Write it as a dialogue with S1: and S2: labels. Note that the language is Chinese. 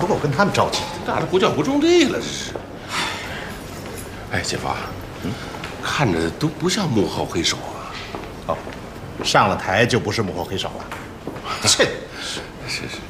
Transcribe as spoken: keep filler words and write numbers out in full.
S1: 不够跟他们着急。
S2: 打的不叫不中队了，这是。哎，姐夫啊，嗯，看着都不像幕后黑手啊。
S1: 哦，上了台就不是幕后黑手了。这
S2: 是是。